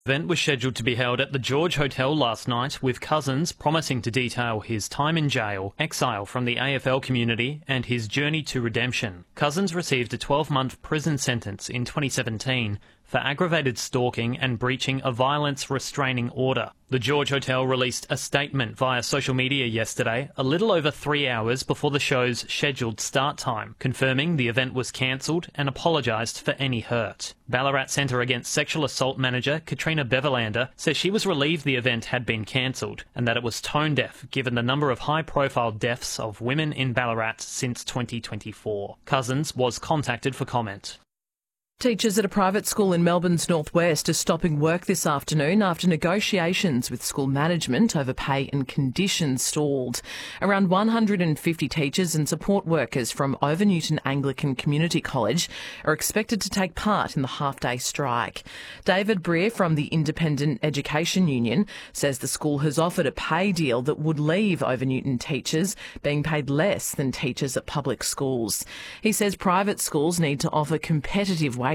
Event was scheduled to be held at the George Hotel last night, with Cousins promising to detail his time in jail, exile from the AFL community and his journey to redemption. Cousins received a 12-month prison sentence in 2017 for aggravated stalking and breaching a violence restraining order. The George Hotel released a statement via social media yesterday, a little over 3 hours before the show's scheduled start time, confirming the event was cancelled and apologised for any hurt. Ballarat Centre Against Sexual Assault manager Katrina Beverlander says she was relieved the event had been cancelled and that it was tone deaf given the number of high-profile deaths of women in Ballarat since 2024. Cousins was contacted for comment. Teachers at a private school in Melbourne's northwest are stopping work this afternoon after negotiations with school management over pay and conditions stalled. Around 150 teachers and support workers from Over Newton Anglican Community College are expected to take part in the half-day strike. David Breer from the Independent Education Union says the school has offered a pay deal that would leave Over Newton teachers being paid less than teachers at public schools. He says private schools need to offer competitive wages.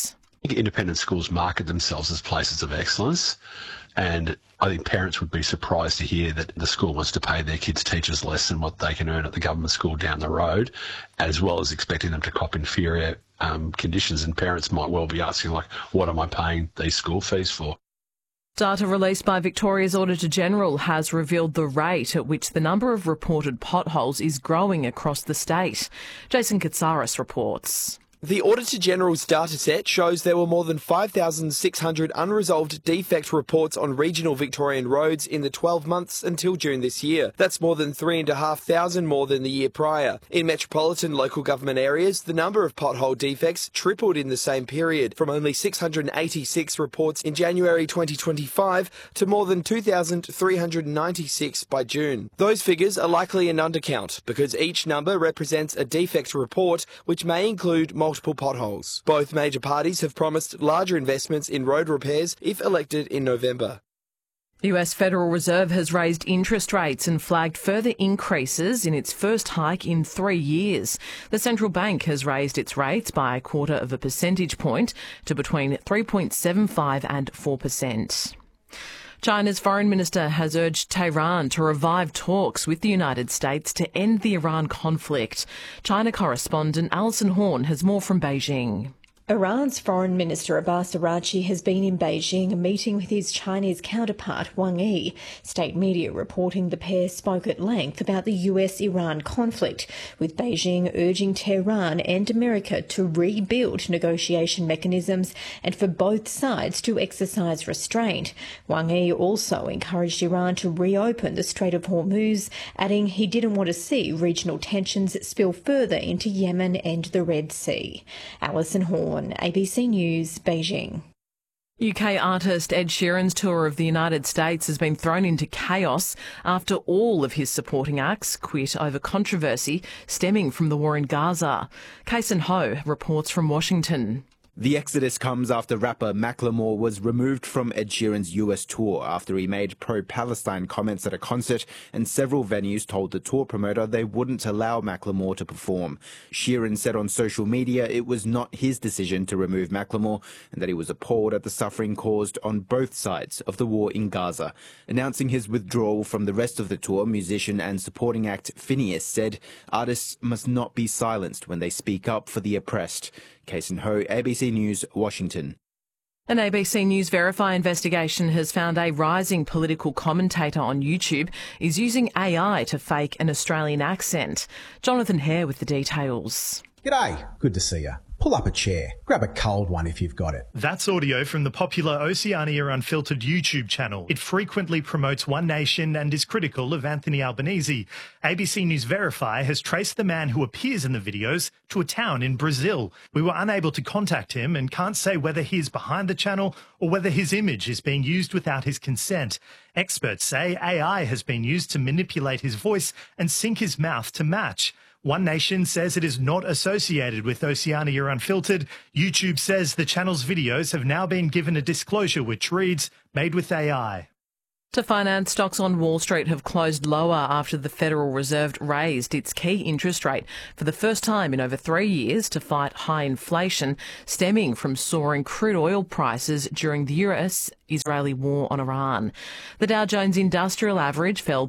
I think independent schools market themselves as places of excellence, and I think parents would be surprised to hear that the school wants to pay their kids' teachers less than what they can earn at the government school down the road, as well as expecting them to cop inferior conditions. And parents might well be asking, like, what am I paying these school fees for? Data released by Victoria's Auditor-General has revealed the rate at which the number of reported potholes is growing across the state. Jason Katsaris reports. The Auditor-General's dataset shows there were more than 5,600 unresolved defect reports on regional Victorian roads in the 12 months until June this year. That's more than 3,500 more than the year prior. In metropolitan local government areas, the number of pothole defects tripled in the same period, from only 686 reports in January 2025 to more than 2,396 by June. Those figures are likely an undercount because each number represents a defect report, which may include multiple potholes. Both major parties have promised larger investments in road repairs if elected in November. The US Federal Reserve has raised interest rates and flagged further increases in its first hike in 3 years. The central bank has raised its rates by 1/4 percentage point to between 3.75 and 4%. China's foreign minister has urged Tehran to revive talks with the United States to end the Iran conflict. China correspondent Alison Horn has more from Beijing. Iran's Foreign Minister Abbas Araghchi has been in Beijing meeting with his Chinese counterpart Wang Yi. State media reporting the pair spoke at length about the US-Iran conflict, with Beijing urging Tehran and America to rebuild negotiation mechanisms and for both sides to exercise restraint. Wang Yi also encouraged Iran to reopen the Strait of Hormuz, adding he didn't want to see regional tensions spill further into Yemen and the Red Sea. Alison Horn, ABC News, Beijing. UK artist Ed Sheeran's tour of the United States has been thrown into chaos after all of his supporting acts quit over controversy stemming from the war in Gaza. Kason Ho reports from Washington. The exodus comes after rapper Macklemore was removed from Ed Sheeran's US tour after he made pro-Palestine comments at a concert, and several venues told the tour promoter they wouldn't allow Macklemore to perform. Sheeran said on social media it was not his decision to remove Macklemore and that he was appalled at the suffering caused on both sides of the war in Gaza. Announcing his withdrawal from the rest of the tour, musician and supporting act Phineas said artists must not be silenced when they speak up for the oppressed. Kason Ho, ABC News, Washington. An ABC News Verify investigation has found a rising political commentator on YouTube is using AI to fake an Australian accent. Jonathan Hare with the details. G'day, good to see you. Pull up a chair. Grab a cold one if you've got it. That's audio from the popular Oceania Unfiltered YouTube channel. It frequently promotes One Nation and is critical of Anthony Albanese. ABC News Verify has traced the man who appears in the videos to a town in Brazil. We were unable to contact him and can't say whether he is behind the channel or whether his image is being used without his consent. Experts say AI has been used to manipulate his voice and sync his mouth to match. One Nation says it is not associated with Oceania Unfiltered. YouTube says the channel's videos have now been given a disclosure which reads, made with AI. To finance, stocks on Wall Street have closed lower after the Federal Reserve raised its key interest rate for the first time in over 3 years to fight high inflation stemming from soaring crude oil prices during the Israeli war on Iran. The Dow Jones Industrial Average fell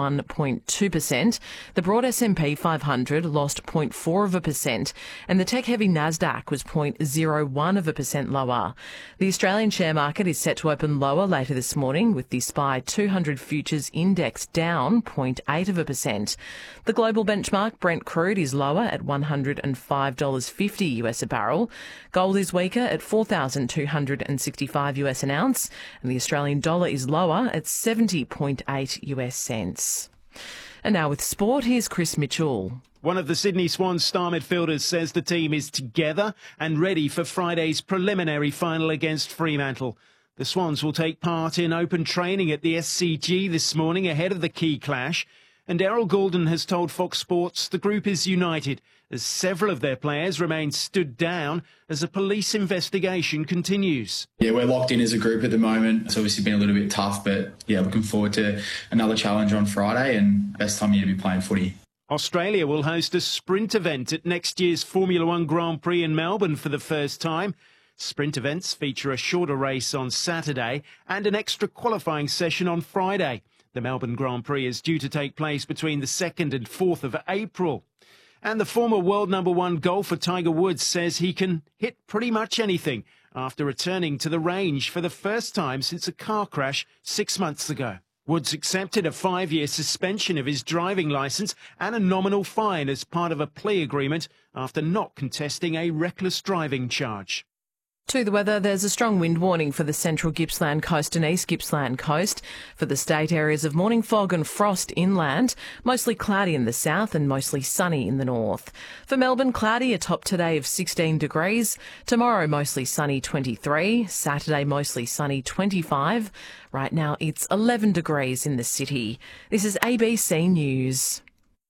0.2%. The broad S&P 500 lost 0.4%, and the tech-heavy Nasdaq was 0.01% lower. The Australian share market is set to open lower later this morning, with the SPI 200 futures index down 0.8%. The global benchmark Brent crude is lower at $105.50 US a barrel. Gold is weaker at $4,265 US an ounce, and the Australian dollar is lower at 70.8 US cents. And now with sport, here's Chris Mitchell. One of the Sydney Swans star midfielders says the team is together and ready for Friday's preliminary final against Fremantle. The Swans will take part in open training at the SCG this morning ahead of the key clash. And Errol Goulden has told Fox Sports the group is united as several of their players remain stood down as a police investigation continues. Yeah, we're locked in as a group at the moment. It's obviously been a little bit tough, but yeah, looking forward to another challenge on Friday and best time of year to be playing footy. Australia will host a sprint event at next year's Formula One Grand Prix in Melbourne for the first time. Sprint events feature a shorter race on Saturday and an extra qualifying session on Friday. The Melbourne Grand Prix is due to take place between the 2nd and 4th of April. And the former world #1 golfer Tiger Woods says he can hit pretty much anything after returning to the range for the first time since a car crash 6 months ago. Woods accepted a 5-year suspension of his driving licence and a nominal fine as part of a plea agreement after not contesting a reckless driving charge. To the weather, there's a strong wind warning for the central Gippsland coast and east Gippsland coast. For the state, areas of morning fog and frost inland, mostly cloudy in the south and mostly sunny in the north. For Melbourne, cloudy, a top today of 16 degrees. Tomorrow, mostly sunny, 23. Saturday, mostly sunny, 25. Right now, it's 11 degrees in the city. This is ABC News.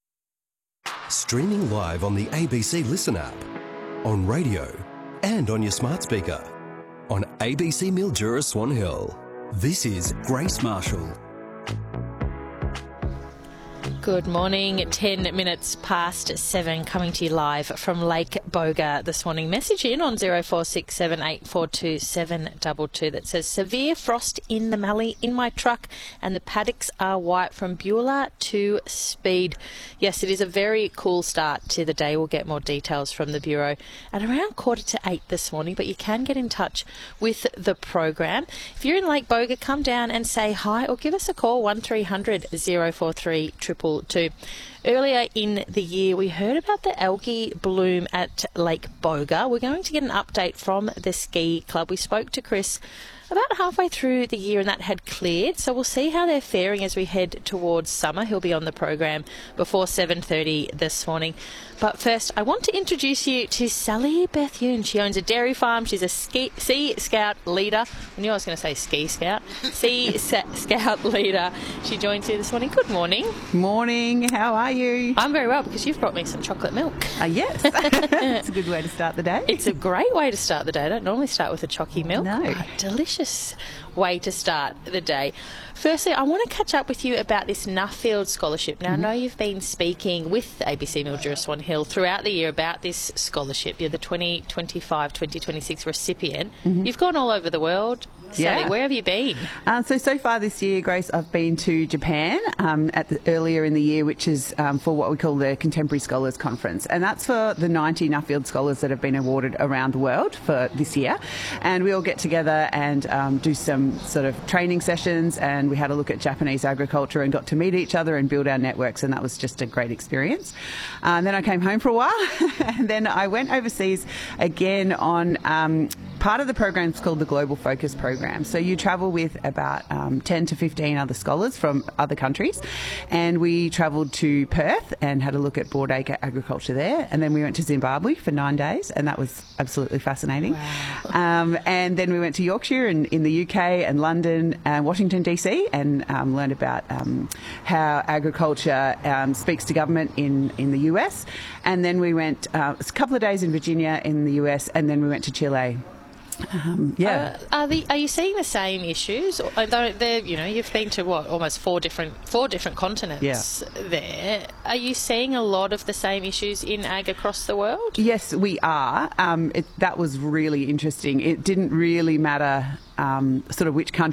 Streaming live on the ABC Listen app, on radio, and on your smart speaker. On ABC Mildura Swan Hill. This is Grace Marshall. Good morning, 10 minutes past 7, coming to you live from Lake Boga this morning. Message in on 0467842722 that says, severe frost in the Mallee in my truck and the paddocks are white from Beulah to Speed. Yes, it is a very cool start to the day. We'll get more details from the Bureau at around 7:45 this morning, but you can get in touch with the program. If you're in Lake Boga, come down and say hi or give us a call, 1300 043 222. Earlier in the year, we heard about the algae bloom at Lake Boga. We're going to get an update from the ski club. We spoke to Chris about halfway through the year and that had cleared, so we'll see how they're faring as we head towards summer. He'll be on the program before 7:30 this morning. But first, I want to introduce you to Sally Bethune. She owns a dairy farm. She's a Sea Scout leader. I knew I was going to say Ski Scout. Sea Scout leader. She joins you this morning. Good morning. Morning. How are you? I'm very well because you've brought me some chocolate milk. Yes. It's a good way to start the day. It's a great way to start the day. I don't normally start with a chalky milk. No. Delicious way to start the day. Firstly, I want to catch up with you about this Nuffield Scholarship. Now, I know you've been speaking with ABC Mildura Swan Hill throughout the year about this scholarship. You're the 2025-2026 recipient. You've gone all over the world. Sally, where have you been? So far this year, Grace, I've been to Japan earlier in the year, which is for what we call the Contemporary Scholars Conference. And that's for the 90 Nuffield Scholars that have been awarded around the world for this year. And we all get together and do some sort of training sessions, and we had a look at Japanese agriculture and got to meet each other and build our networks, and that was just a great experience. And then I came home for a while, and then I went overseas again on part of the program is called the Global Focus Program. So you travel with about 10 to 15 other scholars from other countries, and we travelled to Perth and had a look at broadacre agriculture there, and then we went to Zimbabwe for 9 days, and that was absolutely fascinating. Wow. And then we went to Yorkshire and in the UK and London and Washington DC and learned about how agriculture speaks to government in the US, and then we went a couple of days in Virginia in the US, and then we went to Chile. Are you seeing the same issues? Although you've been to almost four different continents there. Are you seeing a lot of the same issues in ag across the world? Yes, we are. That was really interesting. It didn't really matter sort of which country